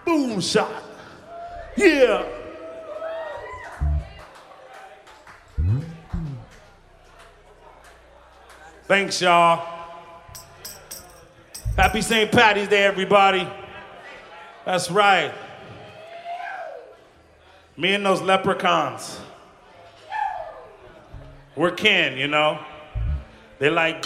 boom shot. Yeah. Thanks, y'all. Happy St. Patty's Day, everybody. That's right. Me and those leprechauns. We're kin, you know? They like